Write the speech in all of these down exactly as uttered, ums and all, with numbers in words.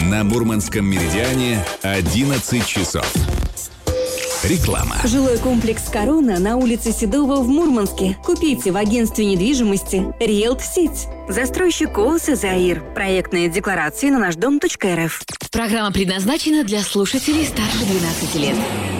На Мурманском меридиане одиннадцать часов. Реклама. Жилой комплекс «Корона» на улице Седова в Мурманске. Купите в агентстве недвижимости «Риэлт Сеть». Застройщик ООО «Заир». Проектные декларации на наш дом точка эр эф. Программа предназначена для слушателей старше двенадцати лет.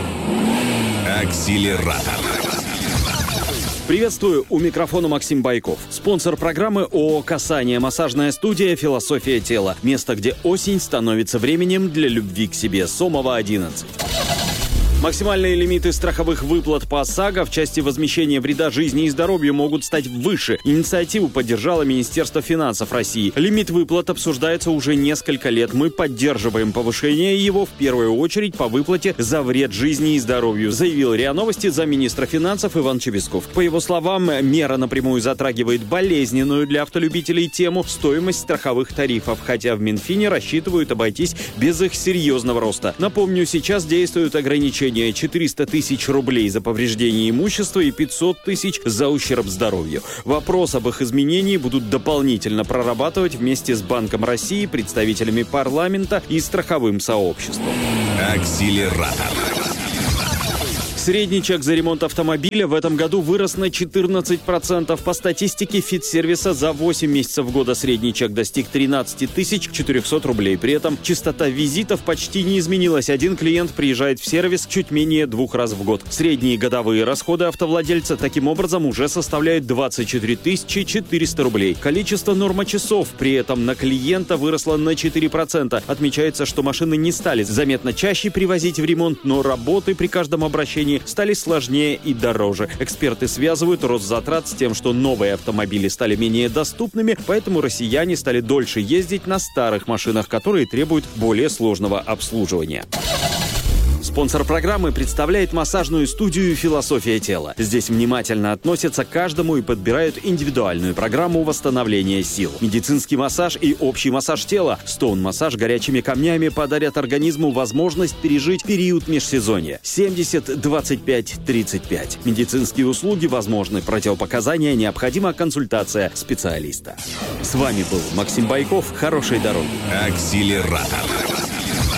Акселератор. Приветствую, у микрофона Максим Байков. Спонсор программы ООО «Касание», массажная студия «Философия тела». Место, где осень становится временем для любви к себе. Сомова, одиннадцать. Максимальные лимиты страховых выплат по ОСАГО в части возмещения вреда жизни и здоровью могут стать выше. Инициативу поддержало Министерство финансов России. Лимит выплат обсуждается уже несколько лет. Мы поддерживаем повышение его в первую очередь по выплате за вред жизни и здоровью, заявил РИА Новости замминистра финансов Иван Чебесков. По его словам, мера напрямую затрагивает болезненную для автолюбителей тему стоимость страховых тарифов, хотя в Минфине рассчитывают обойтись без их серьезного роста. Напомню, сейчас действуют ограничения четыреста тысяч рублей за повреждение имущества и пятьсот тысяч за ущерб здоровью. Вопрос об их изменении будут дополнительно прорабатывать вместе с Банком России, представителями парламента и страховым сообществом. Акселератор. Средний чек за ремонт автомобиля в этом году вырос на четырнадцать процентов. По статистике Фитсервиса за восемь месяцев года средний чек достиг тринадцать тысяч четыреста рублей. При этом частота визитов почти не изменилась. Один клиент приезжает в сервис чуть менее двух раз в год. Средние годовые расходы автовладельца таким образом уже составляют двадцать четыре тысячи четыреста рублей. Количество нормочасов при этом на клиента выросло на четыре процента. Отмечается, что машины не стали заметно чаще привозить в ремонт, но работы при каждом обращении стали сложнее и дороже. Эксперты связывают рост затрат с тем, что новые автомобили стали менее доступными, поэтому россияне стали дольше ездить на старых машинах, которые требуют более сложного обслуживания. Спонсор программы представляет массажную студию «Философия тела». Здесь внимательно относятся к каждому и подбирают индивидуальную программу восстановления сил. Медицинский массаж и общий массаж тела. Стоун-массаж горячими камнями подарят организму возможность пережить период межсезонья. семьдесят двадцать пять тридцать пять. Медицинские услуги возможны. Противопоказания, необходима консультация специалиста. С вами был Максим Байков. Хорошей дороги. Акселератор.